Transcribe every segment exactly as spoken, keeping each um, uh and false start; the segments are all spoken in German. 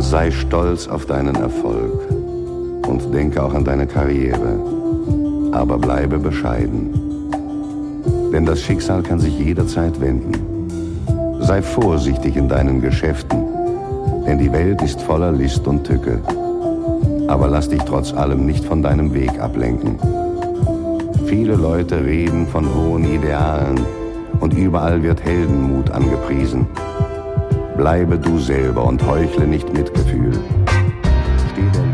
Sei stolz auf deinen Erfolg und denke auch an deine Karriere, aber bleibe bescheiden. Denn das Schicksal kann sich jederzeit wenden. Sei vorsichtig in deinen Geschäften, denn die Welt ist voller List und Tücke. Aber lass dich trotz allem nicht von deinem Weg ablenken. Viele Leute reden von hohen Idealen und überall wird Heldenmut angepriesen. Bleibe du selber und heuchle nicht Mitgefühl. Steh der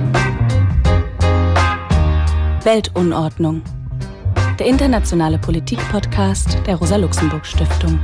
Weltunordnung. Der internationale Politik-Podcast der Rosa-Luxemburg-Stiftung.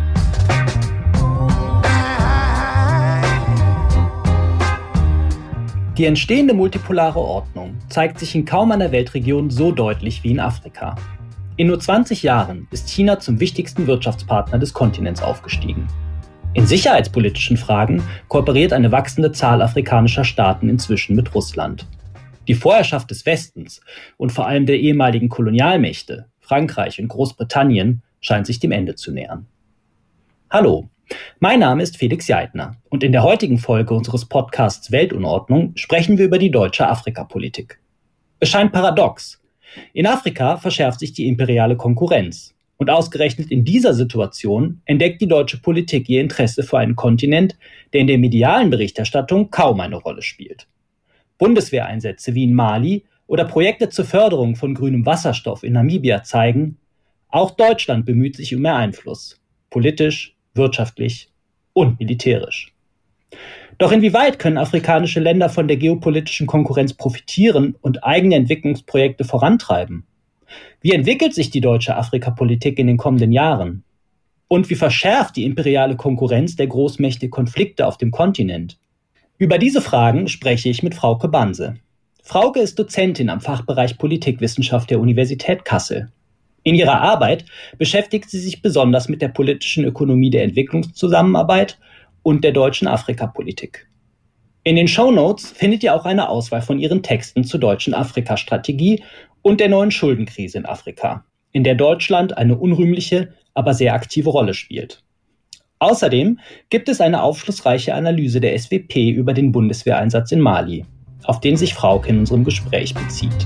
Die entstehende multipolare Ordnung zeigt sich in kaum einer Weltregion so deutlich wie in Afrika. In nur zwanzig Jahren ist China zum wichtigsten Wirtschaftspartner des Kontinents aufgestiegen. In sicherheitspolitischen Fragen kooperiert eine wachsende Zahl afrikanischer Staaten inzwischen mit Russland. Die Vorherrschaft des Westens und vor allem der ehemaligen Kolonialmächte, Frankreich und Großbritannien, scheint sich dem Ende zu nähern. Hallo, mein Name ist Felix Jaidner und in der heutigen Folge unseres Podcasts Weltunordnung sprechen wir über die deutsche Afrikapolitik. Es scheint paradox. In Afrika verschärft sich die imperiale Konkurrenz. Und ausgerechnet in dieser Situation entdeckt die deutsche Politik ihr Interesse für einen Kontinent, der in der medialen Berichterstattung kaum eine Rolle spielt. Bundeswehreinsätze wie in Mali oder Projekte zur Förderung von grünem Wasserstoff in Namibia zeigen, auch Deutschland bemüht sich um mehr Einfluss, politisch, wirtschaftlich und militärisch. Doch inwieweit können afrikanische Länder von der geopolitischen Konkurrenz profitieren und eigene Entwicklungsprojekte vorantreiben? Wie entwickelt sich die deutsche Afrikapolitik in den kommenden Jahren? Und wie verschärft die imperiale Konkurrenz der Großmächte Konflikte auf dem Kontinent? Über diese Fragen spreche ich mit Frauke Banse. Frauke ist Dozentin am Fachbereich Politikwissenschaft der Universität Kassel. In ihrer Arbeit beschäftigt sie sich besonders mit der politischen Ökonomie der Entwicklungszusammenarbeit und der deutschen Afrikapolitik. In den Shownotes findet ihr auch eine Auswahl von ihren Texten zur deutschen Afrikastrategie und der neuen Schuldenkrise in Afrika, in der Deutschland eine unrühmliche, aber sehr aktive Rolle spielt. Außerdem gibt es eine aufschlussreiche Analyse der S W P über den Bundeswehreinsatz in Mali, auf den sich Frauke in unserem Gespräch bezieht.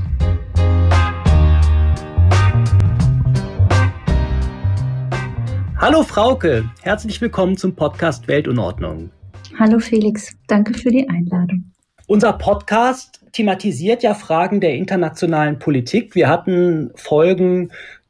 Hallo Frauke, herzlich willkommen zum Podcast Weltunordnung. Hallo Felix, danke für die Einladung. Unser Podcast thematisiert ja Fragen der internationalen Politik. Wir hatten Folgen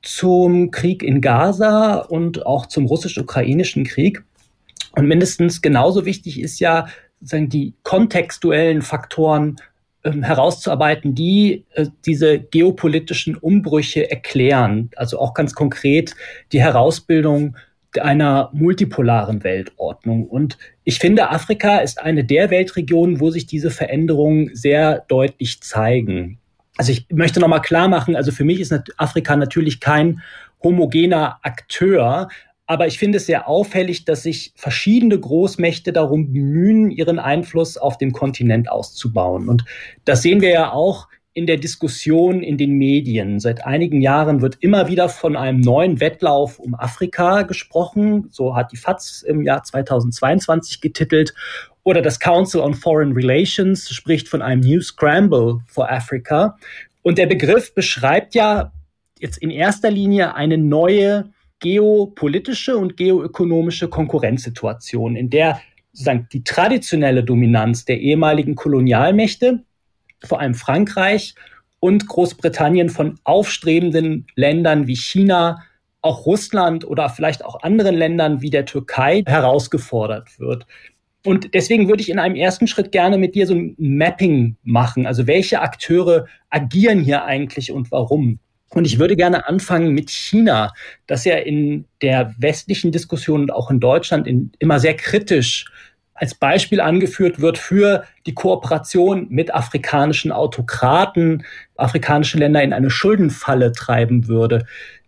zum Krieg in Gaza und auch zum russisch-ukrainischen Krieg. Und mindestens genauso wichtig ist ja, sozusagen die kontextuellen Faktoren ähm, herauszuarbeiten, die äh, diese geopolitischen Umbrüche erklären. Also auch ganz konkret die Herausbildung einer multipolaren Weltordnung. Und ich finde, Afrika ist eine der Weltregionen, wo sich diese Veränderungen sehr deutlich zeigen. Also ich möchte nochmal klar machen, also für mich ist Afrika natürlich kein homogener Akteur, aber ich finde es sehr auffällig, dass sich verschiedene Großmächte darum bemühen, ihren Einfluss auf dem Kontinent auszubauen. Und das sehen wir ja auch in der Diskussion in den Medien. Seit einigen Jahren wird immer wieder von einem neuen Wettlauf um Afrika gesprochen. So hat die F A Z im Jahr zweitausendzweiundzwanzig getitelt. Oder das Council on Foreign Relations spricht von einem New Scramble for Africa. Und der Begriff beschreibt ja jetzt in erster Linie eine neue geopolitische und geoökonomische Konkurrenzsituation, in der sozusagen die traditionelle Dominanz der ehemaligen Kolonialmächte, vor allem Frankreich und Großbritannien, von aufstrebenden Ländern wie China, auch Russland oder vielleicht auch anderen Ländern wie der Türkei herausgefordert wird. Und deswegen würde ich in einem ersten Schritt gerne mit dir so ein Mapping machen. Also welche Akteure agieren hier eigentlich und warum? Und ich würde gerne anfangen mit China, das ja in der westlichen Diskussion und auch in Deutschland in, immer sehr kritisch als Beispiel angeführt wird für die Kooperation mit afrikanischen Autokraten, afrikanische Länder in eine Schuldenfalle treiben würde.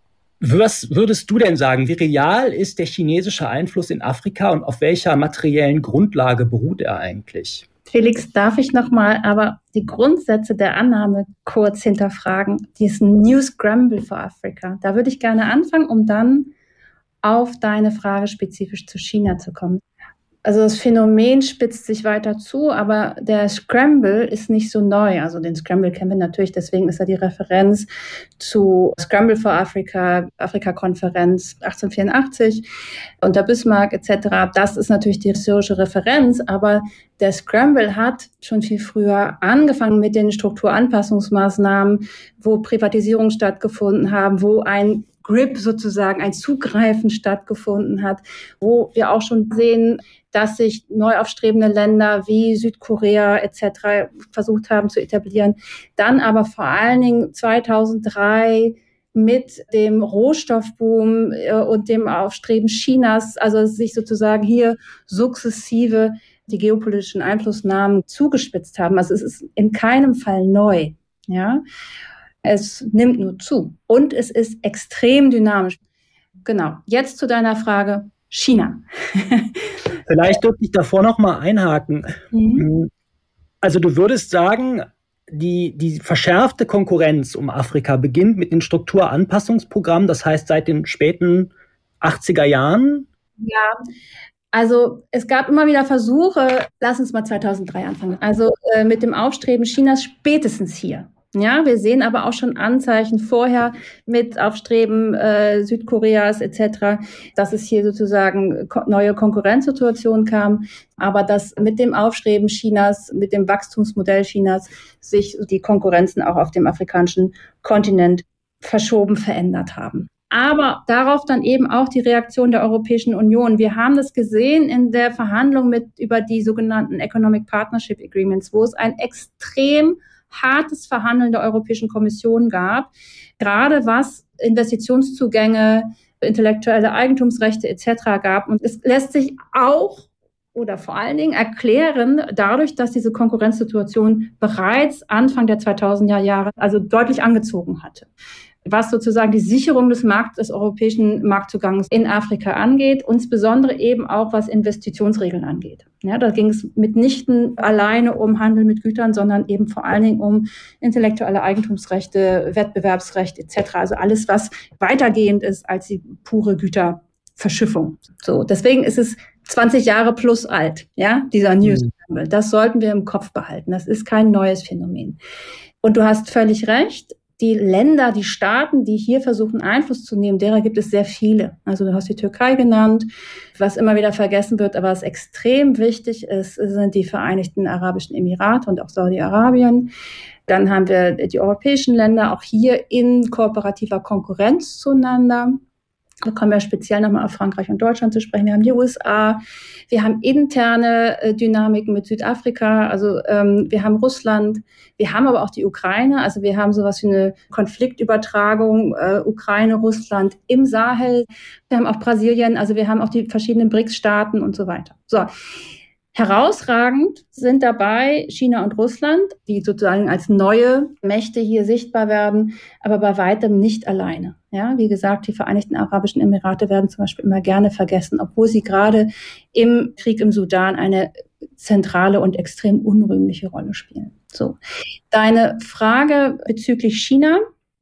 Was würdest du denn sagen, wie real ist der chinesische Einfluss in Afrika und auf welcher materiellen Grundlage beruht er eigentlich? Felix, darf ich nochmal aber die Grundsätze der Annahme kurz hinterfragen, diesen New Scramble for Africa. Da würde ich gerne anfangen, um dann auf deine Frage spezifisch zu China zu kommen. Also das Phänomen spitzt sich weiter zu, aber der Scramble ist nicht so neu. Also den Scramble kennen wir natürlich, deswegen ist er die Referenz zu Scramble for Africa, Afrika-Konferenz achtzehnhundertvierundachtzig unter Bismarck et cetera. Das ist natürlich die historische Referenz, aber der Scramble hat schon viel früher angefangen mit den Strukturanpassungsmaßnahmen, wo Privatisierung stattgefunden haben, wo ein Grip sozusagen, ein Zugreifen stattgefunden hat, wo wir auch schon sehen, dass sich neu aufstrebende Länder wie Südkorea et cetera versucht haben zu etablieren. Dann aber vor allen Dingen zweitausenddrei mit dem Rohstoffboom und dem Aufstreben Chinas, also sich sozusagen hier sukzessive die geopolitischen Einflussnahmen zugespitzt haben. Also es ist in keinem Fall neu, ja. Es nimmt nur zu und es ist extrem dynamisch. Genau. Jetzt zu deiner Frage China. Vielleicht dürfte ich davor noch mal einhaken. Mhm. Also du würdest sagen, die, die verschärfte Konkurrenz um Afrika beginnt mit den Strukturanpassungsprogrammen, das heißt seit den späten achtziger Jahren? Ja, also es gab immer wieder Versuche, lass uns mal zweitausenddrei anfangen, also äh, mit dem Aufstreben Chinas spätestens hier. Ja, wir sehen aber auch schon Anzeichen vorher mit Aufstreben äh, Südkoreas et cetera, dass es hier sozusagen ko- neue Konkurrenzsituationen kam, aber dass mit dem Aufstreben Chinas, mit dem Wachstumsmodell Chinas sich die Konkurrenzen auch auf dem afrikanischen Kontinent verschoben, verändert haben. Aber darauf dann eben auch die Reaktion der Europäischen Union. Wir haben das gesehen in der Verhandlung mit über die sogenannten Economic Partnership Agreements, wo es ein extrem hartes Verhandeln der Europäischen Kommission gab, gerade was Investitionszugänge, intellektuelle Eigentumsrechte et cetera gab. Und es lässt sich auch oder vor allen Dingen erklären dadurch, dass diese Konkurrenzsituation bereits Anfang der zweitausender Jahre also deutlich angezogen hatte, was sozusagen die Sicherung des Markts, des europäischen Marktzugangs in Afrika angeht, insbesondere eben auch was Investitionsregeln angeht. Ja, da ging es mitnichten alleine um Handel mit Gütern, sondern eben vor allen Dingen um intellektuelle Eigentumsrechte, Wettbewerbsrecht et cetera. Also alles, was weitergehend ist als die pure Güterverschiffung. So, deswegen ist es zwanzig Jahre plus alt, ja, dieser News. Mhm. Das sollten wir im Kopf behalten. Das ist kein neues Phänomen. Und du hast völlig recht. Die Länder, die Staaten, die hier versuchen, Einfluss zu nehmen, derer gibt es sehr viele. Also du hast die Türkei genannt, was immer wieder vergessen wird, aber was extrem wichtig ist, sind die Vereinigten Arabischen Emirate und auch Saudi-Arabien. Dann haben wir die europäischen Länder, auch hier in kooperativer Konkurrenz zueinander. Wir kommen ja speziell nochmal auf Frankreich und Deutschland zu sprechen. Wir haben die U S A, wir haben interne äh, Dynamiken mit Südafrika, also ähm, wir haben Russland, wir haben aber auch die Ukraine, also wir haben sowas wie eine Konfliktübertragung, äh, Ukraine, Russland im Sahel, wir haben auch Brasilien, also wir haben auch die verschiedenen B R I C S-Staaten und so weiter. So. Herausragend sind dabei China und Russland, die sozusagen als neue Mächte hier sichtbar werden, aber bei weitem nicht alleine. Ja, wie gesagt, die Vereinigten Arabischen Emirate werden zum Beispiel immer gerne vergessen, obwohl sie gerade im Krieg im Sudan eine zentrale und extrem unrühmliche Rolle spielen. So, deine Frage bezüglich China.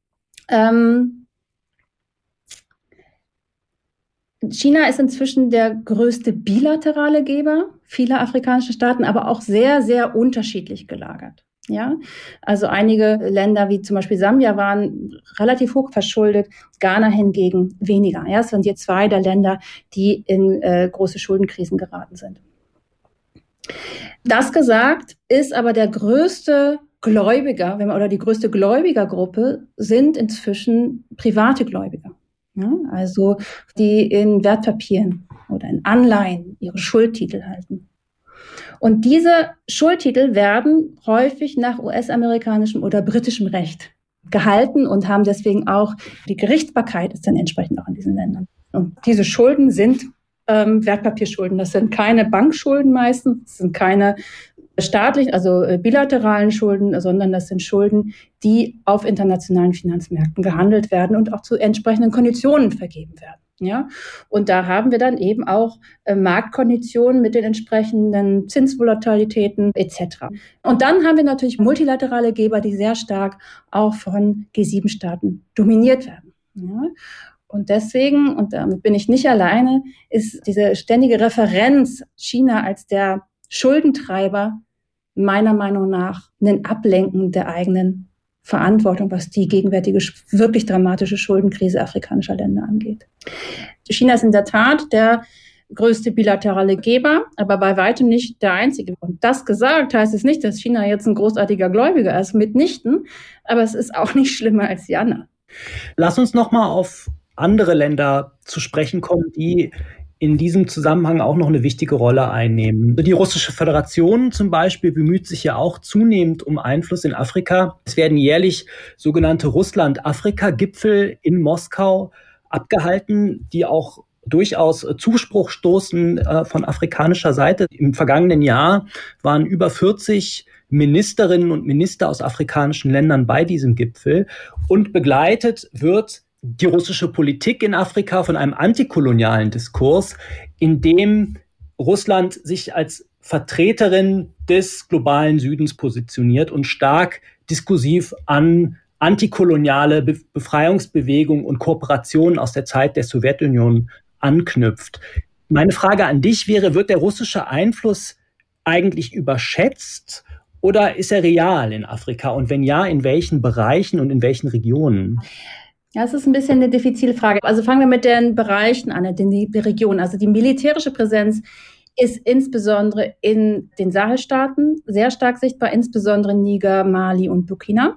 Ähm, China ist inzwischen der größte bilaterale Geber vieler afrikanischer Staaten, aber auch sehr, sehr unterschiedlich gelagert. Ja, also einige Länder wie zum Beispiel Sambia waren relativ hoch verschuldet, Ghana hingegen weniger. Ja, es sind hier zwei der Länder, die in äh, große Schuldenkrisen geraten sind. Das gesagt ist aber der größte Gläubiger, wenn man, oder die größte Gläubigergruppe sind inzwischen private Gläubiger. Ja, also die in Wertpapieren oder in Anleihen ihre Schuldtitel halten. Und diese Schuldtitel werden häufig nach U S-amerikanischem oder britischem Recht gehalten und haben deswegen auch, die Gerichtsbarkeit ist dann entsprechend auch in diesen Ländern. Und diese Schulden sind ähm, Wertpapierschulden. Das sind keine Bankschulden meistens, das sind keine staatlichen, also bilateralen Schulden, sondern das sind Schulden, die auf internationalen Finanzmärkten gehandelt werden und auch zu entsprechenden Konditionen vergeben werden. Ja, und da haben wir dann eben auch äh, Marktkonditionen mit den entsprechenden Zinsvolatilitäten et cetera. Und dann haben wir natürlich multilaterale Geber, die sehr stark auch von G sieben Staaten dominiert werden. Ja. Und deswegen, und damit bin ich nicht alleine, ist diese ständige Referenz China als der Schuldentreiber meiner Meinung nach ein Ablenken der eigenen Verantwortung, was die gegenwärtige wirklich dramatische Schuldenkrise afrikanischer Länder angeht. China ist in der Tat der größte bilaterale Geber, aber bei weitem nicht der einzige. Und das gesagt heißt es nicht, dass China jetzt ein großartiger Gläubiger ist, mitnichten, aber es ist auch nicht schlimmer als die anderen. Lass uns noch mal auf andere Länder zu sprechen kommen, die in diesem Zusammenhang auch noch eine wichtige Rolle einnehmen. Die Russische Föderation zum Beispiel bemüht sich ja auch zunehmend um Einfluss in Afrika. Es werden jährlich sogenannte Russland-Afrika-Gipfel in Moskau abgehalten, die auch durchaus Zuspruch stoßen äh, von afrikanischer Seite. Im vergangenen Jahr waren über vierzig Ministerinnen und Minister aus afrikanischen Ländern bei diesem Gipfel und begleitet wird die russische Politik in Afrika von einem antikolonialen Diskurs, in dem Russland sich als Vertreterin des globalen Südens positioniert und stark diskursiv an antikoloniale Be- Befreiungsbewegungen und Kooperationen aus der Zeit der Sowjetunion anknüpft. Meine Frage an dich wäre, wird der russische Einfluss eigentlich überschätzt oder ist er real in Afrika? Und wenn ja, in welchen Bereichen und in welchen Regionen? Ja, es ist ein bisschen eine diffizile Frage. Also fangen wir mit den Bereichen an, den die Regionen. Also die militärische Präsenz ist insbesondere in den Sahelstaaten sehr stark sichtbar, insbesondere Niger, Mali und Burkina,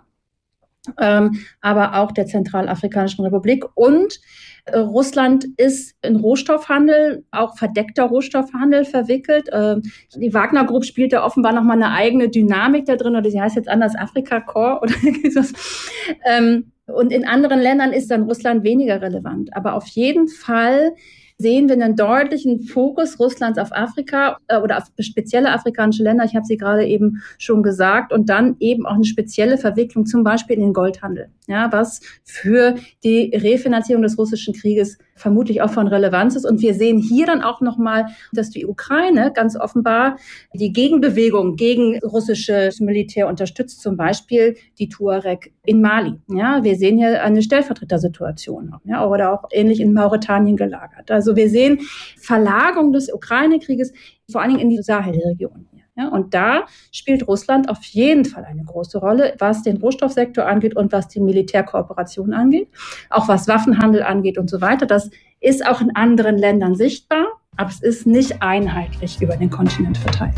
ähm, aber auch der Zentralafrikanischen Republik. Und äh, Russland ist in Rohstoffhandel, auch verdeckter Rohstoffhandel verwickelt. Ähm, die Wagner Group spielt da offenbar nochmal eine eigene Dynamik da drin, oder sie heißt jetzt anders Afrika Corps oder sowas. Ähm, Und in anderen Ländern ist dann Russland weniger relevant. Aber auf jeden Fall sehen wir einen deutlichen Fokus Russlands auf Afrika äh, oder auf spezielle afrikanische Länder. Ich habe sie gerade eben schon gesagt. Und dann eben auch eine spezielle Verwicklung, zum Beispiel in den Goldhandel, ja, was für die Refinanzierung des russischen Krieges vermutlich auch von Relevanz ist. Und wir sehen hier dann auch nochmal, dass die Ukraine ganz offenbar die Gegenbewegung gegen russisches Militär unterstützt, zum Beispiel die Tuareg in Mali. Ja, wir sehen hier eine Stellvertretersituation, ja, oder auch ähnlich in Mauretanien gelagert. Also wir sehen Verlagerung des Ukraine-Krieges vor allen Dingen in die Sahelregion. Ja, und da spielt Russland auf jeden Fall eine große Rolle, was den Rohstoffsektor angeht und was die Militärkooperation angeht, auch was Waffenhandel angeht und so weiter. Das ist auch in anderen Ländern sichtbar, aber es ist nicht einheitlich über den Kontinent verteilt.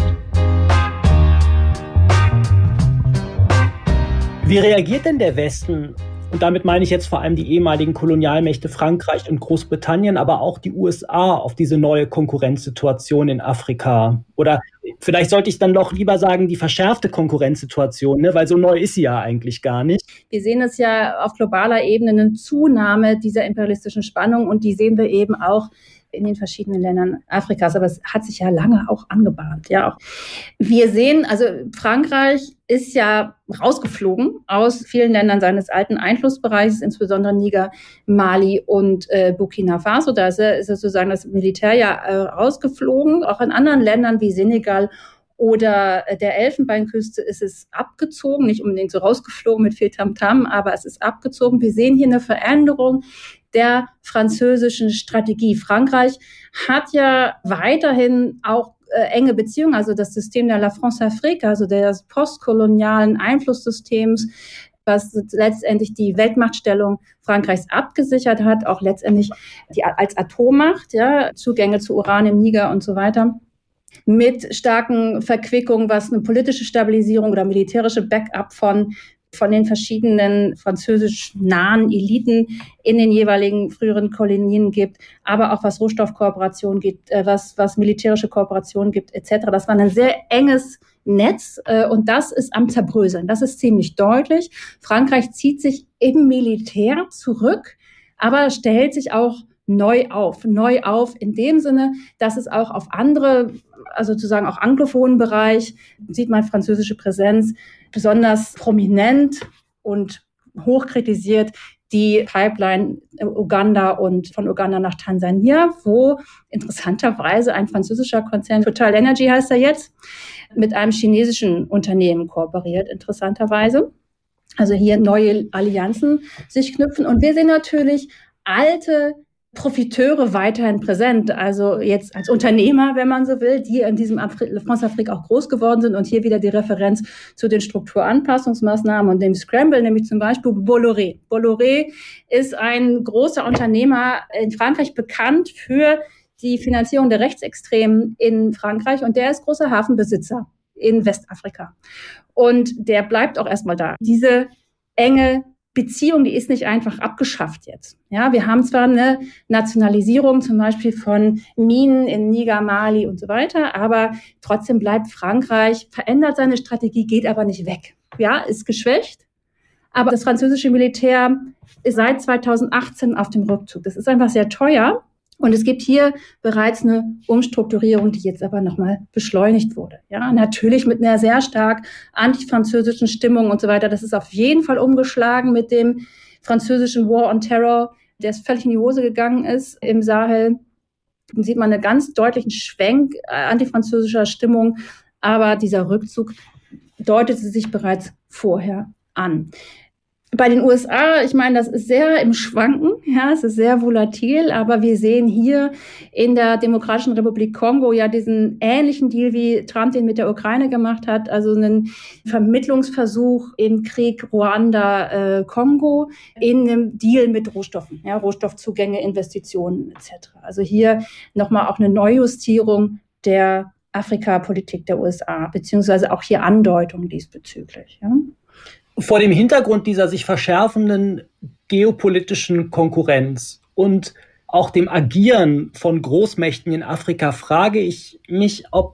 Wie reagiert denn der Westen? Und damit meine ich jetzt vor allem die ehemaligen Kolonialmächte Frankreich und Großbritannien, aber auch die U S A auf diese neue Konkurrenzsituation in Afrika. Oder vielleicht sollte ich dann doch lieber sagen, die verschärfte Konkurrenzsituation, ne? Weil so neu ist sie ja eigentlich gar nicht. Wir sehen es ja auf globaler Ebene eine Zunahme dieser imperialistischen Spannung und die sehen wir eben auch in den verschiedenen Ländern Afrikas. Aber es hat sich ja lange auch angebahnt. Ja, auch. Wir sehen, also Frankreich ist ja rausgeflogen aus vielen Ländern seines alten Einflussbereichs, insbesondere Niger, Mali und äh, Burkina Faso. Da ist, er, ist sozusagen das Militär ja äh, rausgeflogen. Auch in anderen Ländern wie Senegal oder der Elfenbeinküste ist es abgezogen, nicht unbedingt so rausgeflogen mit viel Tamtam, aber es ist abgezogen. Wir sehen hier eine Veränderung der französischen Strategie. Frankreich hat ja weiterhin auch äh, enge Beziehungen, also das System der La France Afrique, also des postkolonialen Einflusssystems, was letztendlich die Weltmachtstellung Frankreichs abgesichert hat, auch letztendlich die, als Atommacht, ja, Zugänge zu Uran im Niger und so weiter, mit starken Verquickungen, was eine politische Stabilisierung oder militärische Backup von von den verschiedenen französisch nahen Eliten in den jeweiligen früheren Kolonien gibt, aber auch was Rohstoffkooperation gibt, was, was militärische Kooperation gibt, et cetera. Das war ein sehr enges Netz und das ist am Zerbröseln. Das ist ziemlich deutlich. Frankreich zieht sich im Militär zurück, aber stellt sich auch neu auf. Neu auf in dem Sinne, dass es auch auf andere, also sozusagen auch anglophonen Bereich, sieht man französische Präsenz, besonders prominent und hoch kritisiert die Pipeline Uganda und von Uganda nach Tansania, wo interessanterweise ein französischer Konzern, Total Energy heißt er jetzt, mit einem chinesischen Unternehmen kooperiert, interessanterweise. Also hier neue Allianzen sich knüpfen. Und wir sehen natürlich alte Profiteure weiterhin präsent. Also jetzt als Unternehmer, wenn man so will, die in diesem Françafrique auch groß geworden sind. Und hier wieder die Referenz zu den Strukturanpassungsmaßnahmen und dem Scramble, nämlich zum Beispiel Bolloré. Bolloré ist ein großer Unternehmer in Frankreich, bekannt für die Finanzierung der Rechtsextremen in Frankreich. Und der ist großer Hafenbesitzer in Westafrika. Und der bleibt auch erstmal da. Diese enge Beziehung, die ist nicht einfach abgeschafft jetzt. Ja, wir haben zwar eine Nationalisierung zum Beispiel von Minen in Niger, Mali und so weiter, aber trotzdem bleibt Frankreich, verändert seine Strategie, geht aber nicht weg. Ja, ist geschwächt, aber das französische Militär ist seit zweitausendachtzehn auf dem Rückzug. Das ist einfach sehr teuer. Und es gibt hier bereits eine Umstrukturierung, die jetzt aber nochmal beschleunigt wurde. Ja, natürlich mit einer sehr stark antifranzösischen Stimmung und so weiter. Das ist auf jeden Fall umgeschlagen mit dem französischen War on Terror, der völlig in die Hose gegangen ist im Sahel. Da sieht man einen ganz deutlichen Schwenk antifranzösischer Stimmung. Aber dieser Rückzug deutete sich bereits vorher an. Bei den U S A, ich meine, das ist sehr im Schwanken, ja, es ist sehr volatil, aber wir sehen hier in der Demokratischen Republik Kongo ja diesen ähnlichen Deal, wie Trump den mit der Ukraine gemacht hat, also einen Vermittlungsversuch im Krieg Ruanda-Kongo äh, in einem Deal mit Rohstoffen, ja, Rohstoffzugänge, Investitionen et cetera. Also hier nochmal auch eine Neujustierung der Afrika-Politik der U S A, beziehungsweise auch hier Andeutungen diesbezüglich, ja. Vor dem Hintergrund dieser sich verschärfenden geopolitischen Konkurrenz und auch dem Agieren von Großmächten in Afrika frage ich mich, ob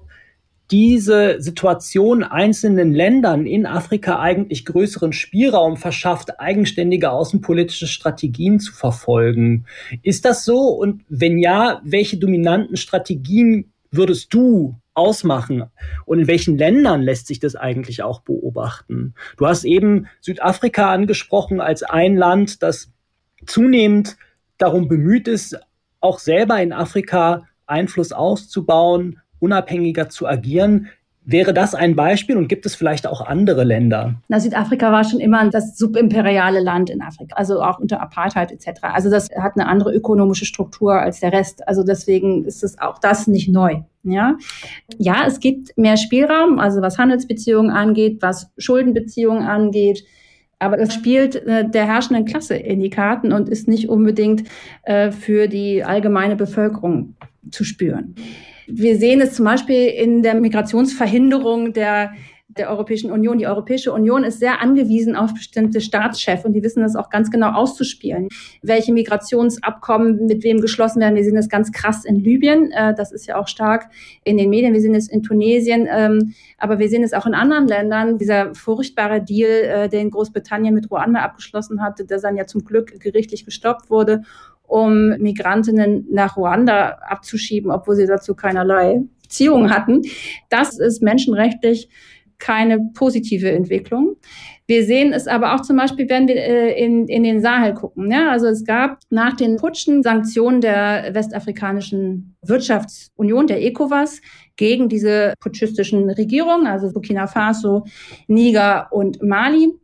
diese Situation einzelnen Ländern in Afrika eigentlich größeren Spielraum verschafft, eigenständige außenpolitische Strategien zu verfolgen. Ist das so? Und wenn ja, welche dominanten Strategien würdest du ausmachen? Und in welchen Ländern lässt sich das eigentlich auch beobachten? Du hast eben Südafrika angesprochen als ein Land, das zunehmend darum bemüht ist, auch selber in Afrika Einfluss auszubauen, unabhängiger zu agieren. Wäre das ein Beispiel und gibt es vielleicht auch andere Länder? Na, Südafrika war schon immer das subimperiale Land in Afrika, also auch unter Apartheid et cetera. Also das hat eine andere ökonomische Struktur als der Rest. Also deswegen ist es auch das nicht neu. Ja, ja, es gibt mehr Spielraum, also was Handelsbeziehungen angeht, was Schuldenbeziehungen angeht. Aber das spielt äh, der herrschenden Klasse in die Karten und ist nicht unbedingt äh, für die allgemeine Bevölkerung zu spüren. Wir sehen es zum Beispiel in der Migrationsverhinderung der, der Europäischen Union. Die Europäische Union ist sehr angewiesen auf bestimmte Staatschefs und die wissen das auch ganz genau auszuspielen. Welche Migrationsabkommen mit wem geschlossen werden. Wir sehen das ganz krass in Libyen. Das ist ja auch stark in den Medien. Wir sehen es in Tunesien. Aber wir sehen es auch in anderen Ländern. Dieser furchtbare Deal, den Großbritannien mit Ruanda abgeschlossen hatte, der dann ja zum Glück gerichtlich gestoppt wurde, um Migrantinnen nach Ruanda abzuschieben, obwohl sie dazu keinerlei Beziehungen hatten. Das ist menschenrechtlich keine positive Entwicklung. Wir sehen es aber auch zum Beispiel, wenn wir äh, in, in den Sahel gucken. Ja? Also es gab nach den Putschen Sanktionen der Westafrikanischen Wirtschaftsunion, der ECOWAS, gegen diese putschistischen Regierungen, also Burkina Faso, Niger und Mali.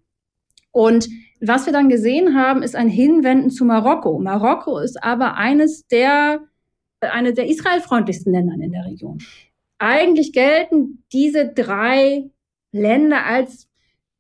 Und was wir dann gesehen haben, ist ein Hinwenden zu Marokko. Marokko ist aber eines der, eine der israelfreundlichsten Länder in der Region. Eigentlich gelten diese drei Länder als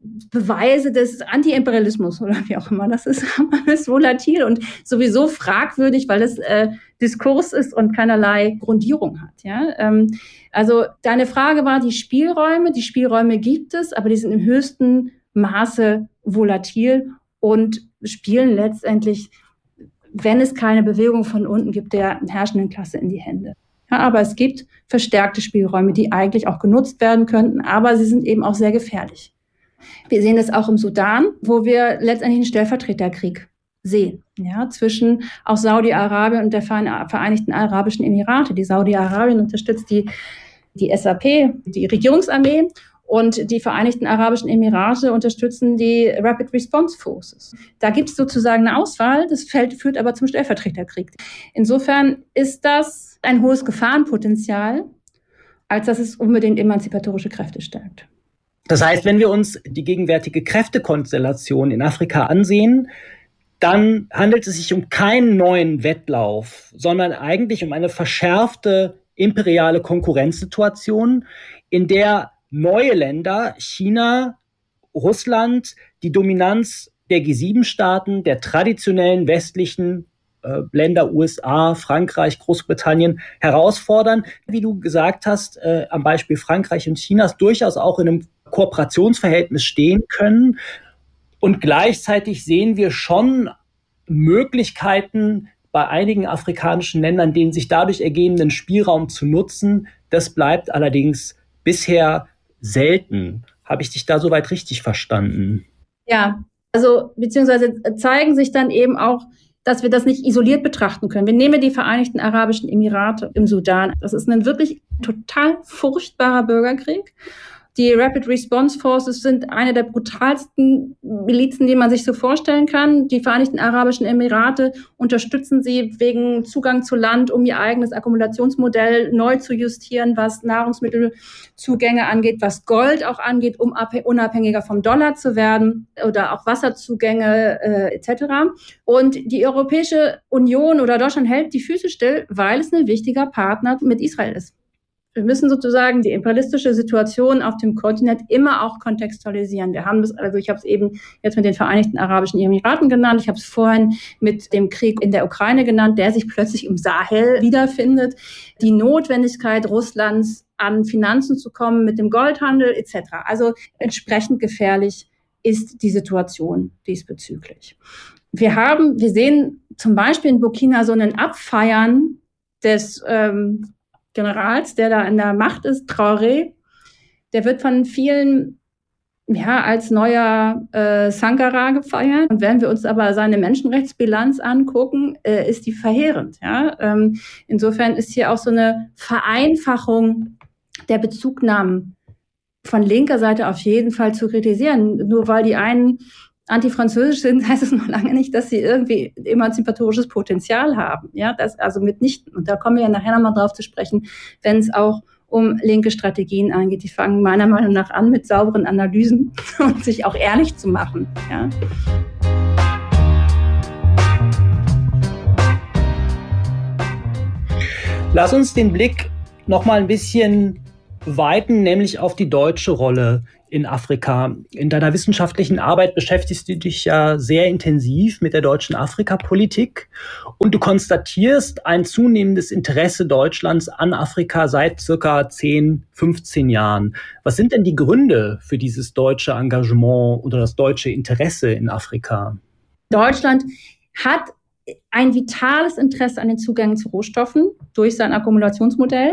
Beweise des Anti-Imperialismus oder wie auch immer. Das ist alles volatil und sowieso fragwürdig, weil es äh, Diskurs ist und keinerlei Grundierung hat. Ja? Ähm, also deine Frage war die Spielräume. Die Spielräume gibt es, aber die sind im höchsten Maße volatil und spielen letztendlich, wenn es keine Bewegung von unten gibt, der herrschenden Klasse in die Hände. Ja, aber es gibt verstärkte Spielräume, die eigentlich auch genutzt werden könnten, aber sie sind eben auch sehr gefährlich. Wir sehen das auch im Sudan, wo wir letztendlich einen Stellvertreterkrieg sehen, ja, zwischen auch Saudi-Arabien und der Vereinigten Arabischen Emirate. Die Saudi-Arabien unterstützt die, die S A P, die Regierungsarmee, und die Vereinigten Arabischen Emirate unterstützen die Rapid Response Forces. Da gibt es sozusagen eine Auswahl, das Feld führt aber zum Stellvertreterkrieg. Insofern ist das ein hohes Gefahrenpotenzial, als dass es unbedingt emanzipatorische Kräfte stärkt. Das heißt, wenn wir uns die gegenwärtige Kräftekonstellation in Afrika ansehen, dann handelt es sich um keinen neuen Wettlauf, sondern eigentlich um eine verschärfte imperiale Konkurrenzsituation, in der neue Länder, China, Russland, die Dominanz der G sieben Staaten, der traditionellen westlichen äh, Länder, U S A, Frankreich, Großbritannien, herausfordern, wie du gesagt hast, äh, am Beispiel Frankreich und Chinas durchaus auch in einem Kooperationsverhältnis stehen können. Und gleichzeitig sehen wir schon Möglichkeiten bei einigen afrikanischen Ländern, den sich dadurch ergebenden Spielraum zu nutzen. Das bleibt allerdings bisher selten. Habe ich dich da soweit richtig verstanden? Ja, also beziehungsweise zeigen sich dann eben auch, dass wir das nicht isoliert betrachten können. Wir nehmen die Vereinigten Arabischen Emirate im Sudan. Das ist ein wirklich total furchtbarer Bürgerkrieg. Die Rapid Response Forces sind eine der brutalsten Milizen, die man sich so vorstellen kann. Die Vereinigten Arabischen Emirate unterstützen sie wegen Zugang zu Land, um ihr eigenes Akkumulationsmodell neu zu justieren, was Nahrungsmittelzugänge angeht, was Gold auch angeht, um unabhängiger vom Dollar zu werden, oder auch Wasserzugänge äh, et cetera. Und die Europäische Union oder Deutschland hält die Füße still, weil es ein wichtiger Partner mit Israel ist. Wir müssen sozusagen die imperialistische Situation auf dem Kontinent immer auch kontextualisieren. Wir haben das, also ich habe es eben jetzt mit den Vereinigten Arabischen Emiraten genannt, ich habe es vorhin mit dem Krieg in der Ukraine genannt, der sich plötzlich im Sahel wiederfindet. Die Notwendigkeit Russlands, an Finanzen zu kommen mit dem Goldhandel et cetera. Also entsprechend gefährlich ist die Situation diesbezüglich. Wir haben, wir sehen zum Beispiel in Burkina so ein Abfeiern des ähm, Generals, der da in der Macht ist, Traoré, der wird von vielen ja als neuer äh, Sankara gefeiert. Und wenn wir uns aber seine Menschenrechtsbilanz angucken, äh, ist die verheerend. Ja? Ähm, insofern ist hier auch so eine Vereinfachung der Bezugnahmen von linker Seite auf jeden Fall zu kritisieren. Nur weil die einen antifranzösisch sind, heißt es noch lange nicht, dass sie irgendwie emanzipatorisches Potenzial haben. Ja, das also mitnichten. Und da kommen wir ja nachher nochmal drauf zu sprechen, wenn es auch um linke Strategien angeht. Die fangen meiner Meinung nach an mit sauberen Analysen und sich auch ehrlich zu machen. Ja. Lass uns den Blick nochmal ein bisschen weiten, nämlich auf die deutsche Rolle in Afrika. In deiner wissenschaftlichen Arbeit beschäftigst du dich ja sehr intensiv mit der deutschen Afrikapolitik und du konstatierst ein zunehmendes Interesse Deutschlands an Afrika seit circa zehn, fünfzehn Jahren. Was sind denn die Gründe für dieses deutsche Engagement oder das deutsche Interesse in Afrika? Deutschland hat ein vitales Interesse an den Zugängen zu Rohstoffen durch sein Akkumulationsmodell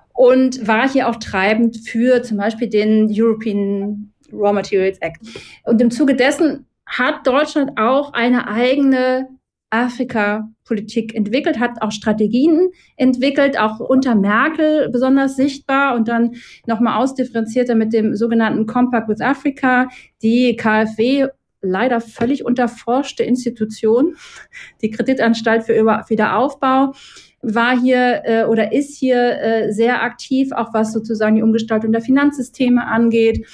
und war hier auch treibend für zum Beispiel den European Raw Materials Act. Und im Zuge dessen hat Deutschland auch eine eigene Afrika-Politik entwickelt, hat auch Strategien entwickelt, auch unter Merkel besonders sichtbar und dann nochmal ausdifferenzierter mit dem sogenannten Compact with Africa, die K f W, leider völlig unterforschte Institution, die Kreditanstalt für Wiederaufbau, war hier äh, oder ist hier äh, sehr aktiv, auch was sozusagen die Umgestaltung der Finanzsysteme angeht,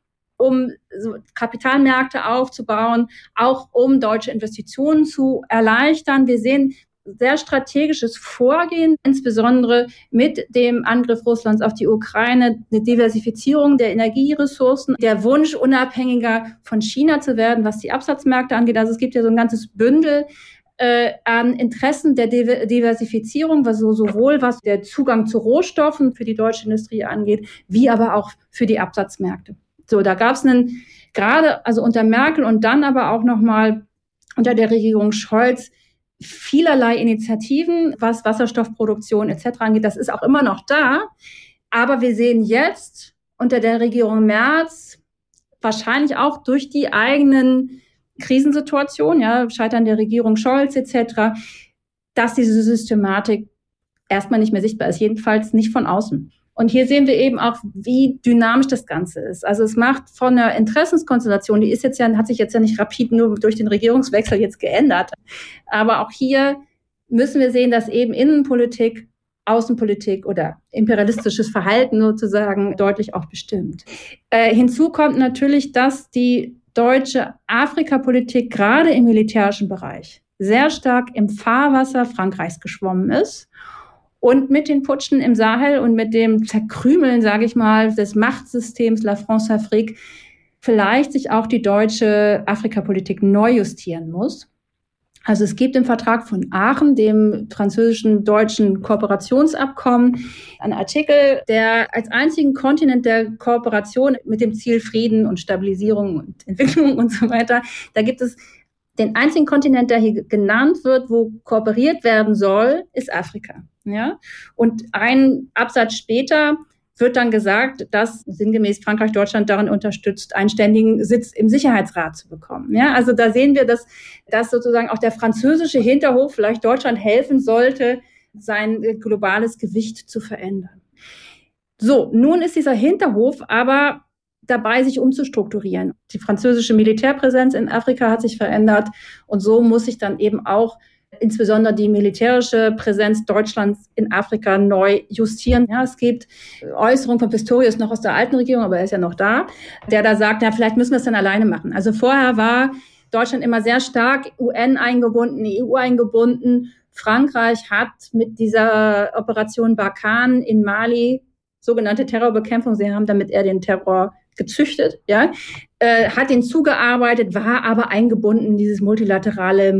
um so Kapitalmärkte aufzubauen, auch um deutsche Investitionen zu erleichtern. Wir sehen sehr strategisches Vorgehen, insbesondere mit dem Angriff Russlands auf die Ukraine, eine Diversifizierung der Energieressourcen, der Wunsch, unabhängiger von China zu werden, was die Absatzmärkte angeht. Also es gibt ja so ein ganzes Bündel Äh, an Interessen der Diver- Diversifizierung, was so, sowohl was der Zugang zu Rohstoffen für die deutsche Industrie angeht, wie aber auch für die Absatzmärkte. So, da gab es einen, gerade also unter Merkel und dann aber auch nochmal unter der Regierung Scholz vielerlei Initiativen, was Wasserstoffproduktion et cetera angeht. Das ist auch immer noch da. Aber wir sehen jetzt unter der Regierung Merz wahrscheinlich auch durch die eigenen Krisensituation, ja, Scheitern der Regierung Scholz et cetera, dass diese Systematik erstmal nicht mehr sichtbar ist, jedenfalls nicht von außen. Und hier sehen wir eben auch, wie dynamisch das Ganze ist. Also es macht von der Interessenskonstellation, die ist jetzt ja, hat sich jetzt ja nicht rapid nur durch den Regierungswechsel jetzt geändert. Aber auch hier müssen wir sehen, dass eben Innenpolitik, Außenpolitik oder imperialistisches Verhalten sozusagen deutlich auch bestimmt. Äh, hinzu kommt natürlich, dass die deutsche Afrikapolitik gerade im militärischen Bereich sehr stark im Fahrwasser Frankreichs geschwommen ist. Und mit den Putschen im Sahel und mit dem Zerkrümeln, sage ich mal, des Machtsystems La France Afrique vielleicht sich auch die deutsche Afrikapolitik neu justieren muss. Also es gibt im Vertrag von Aachen, dem französischen-deutschen Kooperationsabkommen, einen Artikel, der als einzigen Kontinent der Kooperation mit dem Ziel Frieden und Stabilisierung und Entwicklung und so weiter, da gibt es den einzigen Kontinent, der hier genannt wird, wo kooperiert werden soll, ist Afrika. Ja? Und ein Absatz später wird dann gesagt, dass sinngemäß Frankreich Deutschland darin unterstützt, einen ständigen Sitz im Sicherheitsrat zu bekommen. Ja, also da sehen wir, dass, dass sozusagen auch der französische Hinterhof vielleicht Deutschland helfen sollte, sein globales Gewicht zu verändern. So, nun ist dieser Hinterhof aber dabei, sich umzustrukturieren. Die französische Militärpräsenz in Afrika hat sich verändert und so muss sich dann eben auch insbesondere die militärische Präsenz Deutschlands in Afrika neu justieren. Ja, es gibt Äußerungen von Pistorius noch aus der alten Regierung, aber er ist ja noch da, der da sagt, ja, vielleicht müssen wir es dann alleine machen. Also vorher war Deutschland immer sehr stark U N eingebunden, E U eingebunden. Frankreich hat mit dieser Operation Barkhane in Mali sogenannte Terrorbekämpfung, sie haben damit eher den Terror gezüchtet, ja, äh, hat den zugearbeitet, war aber eingebunden in dieses multilaterale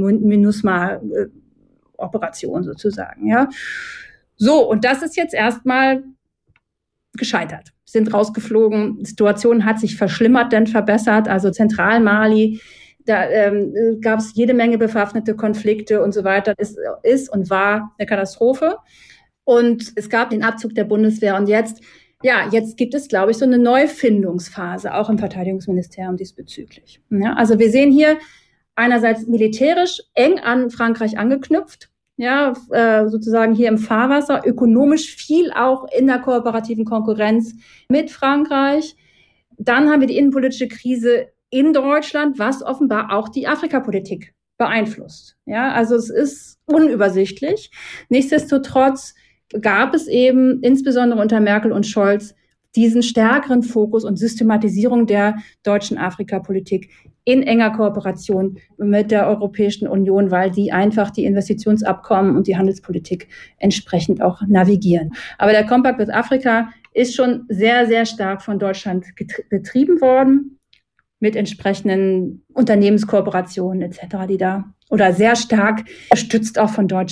MINUSMA-Operation sozusagen, ja. So, und das ist jetzt erstmal gescheitert. Sind rausgeflogen, die Situation hat sich verschlimmert, denn verbessert, also Zentralmali, da ähm, gab es jede Menge bewaffnete Konflikte und so weiter. Es ist und war eine Katastrophe. Und es gab den Abzug der Bundeswehr und jetzt Ja, jetzt gibt es, glaube ich, so eine Neufindungsphase, auch im Verteidigungsministerium diesbezüglich. Ja, also wir sehen hier einerseits militärisch eng an Frankreich angeknüpft, ja, äh, sozusagen hier im Fahrwasser, ökonomisch viel auch in der kooperativen Konkurrenz mit Frankreich. Dann haben wir die innenpolitische Krise in Deutschland, was offenbar auch die Afrikapolitik beeinflusst. Ja, also es ist unübersichtlich. Nichtsdestotrotz gab es eben insbesondere unter Merkel und Scholz diesen stärkeren Fokus und Systematisierung der deutschen Afrikapolitik in enger Kooperation mit der Europäischen Union, weil die einfach die Investitionsabkommen und die Handelspolitik entsprechend auch navigieren. Aber der Compact with Africa ist schon sehr, sehr stark von Deutschland betrieben worden, mit entsprechenden Unternehmenskooperationen et cetera, die da, oder sehr stark gestützt auch von Deutschland.